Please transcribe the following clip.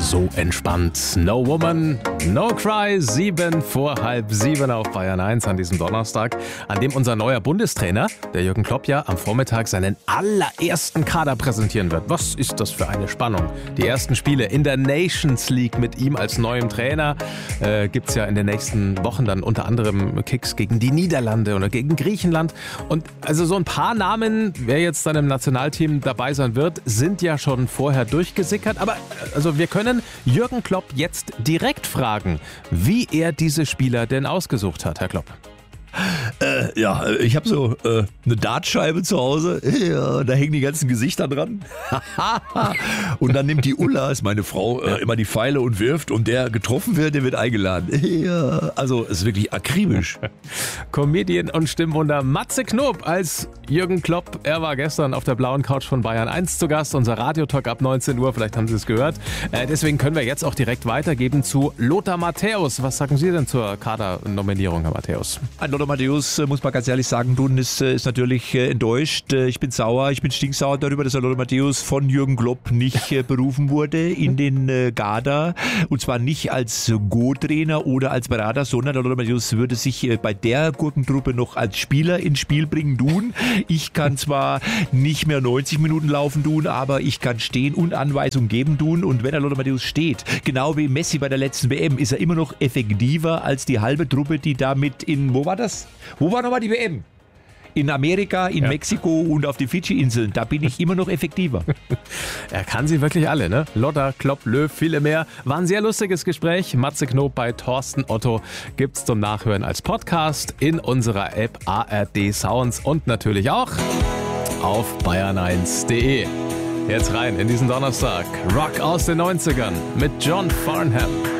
so entspannt. No Woman, No Cry, 7 vor halb 7 auf Bayern 1 an diesem Donnerstag, an dem unser neuer Bundestrainer, der Jürgen Klopp, ja am Vormittag seinen allerersten Kader präsentieren wird. Was ist das für eine Spannung? Die ersten Spiele in der Nations League mit ihm als neuem Trainer. Gibt es ja in den nächsten Wochen dann unter anderem Kicks gegen die Niederlande oder gegen Griechenland. Und also so ein paar Namen, wer jetzt dann im Nationalteam dabei sein wird, sind ja schon vorher durchgesickert. Aber also wir können Jürgen Klopp jetzt direkt fragen, wie er diese Spieler denn ausgesucht hat, Herr Klopp. Ich habe so eine Dartscheibe zu Hause, ja, da hängen die ganzen Gesichter dran. Und dann nimmt die Ulla, ist meine Frau, immer die Pfeile und wirft und der getroffen wird, der wird eingeladen. Ja, also es ist wirklich akribisch. Comedian und Stimmwunder Matze Knob als Jürgen Klopp. Er war gestern auf der blauen Couch von Bayern 1 zu Gast, unser Radiotalk ab 19 Uhr, vielleicht haben Sie es gehört. Deswegen können wir jetzt auch direkt weitergeben zu Lothar Matthäus. Was sagen Sie denn zur Kadernominierung, Herr Matthäus? An Lothar Matthäus muss man ganz ehrlich sagen, ist natürlich enttäuscht. Ich bin sauer, ich bin stinksauer darüber, dass Lothar Matthäus von Jürgen Klopp nicht berufen wurde in den Kader. Und zwar nicht als Go-Trainer oder als Berater, sondern Lothar Matthäus würde sich bei der Gurkentruppe noch als Spieler ins Spiel bringen tun. Ich kann zwar nicht mehr 90 Minuten laufen tun, aber ich kann stehen und Anweisungen geben tun. Und wenn Lothar Matthäus steht, genau wie Messi bei der letzten WM, ist er immer noch effektiver als die halbe Truppe, die damit wo war das? Wo war nochmal die WM? In Amerika, in Mexiko und auf die Fidschi-Inseln. Da bin ich immer noch effektiver. Er kann sie wirklich alle, ne? Lothar, Klopp, Löw, viele mehr. War ein sehr lustiges Gespräch. Matze Knob bei Thorsten Otto gibt's zum Nachhören als Podcast in unserer App ARD Sounds und natürlich auch auf bayern1.de. Jetzt rein in diesen Donnerstag. Rock aus den 90ern mit John Farnham.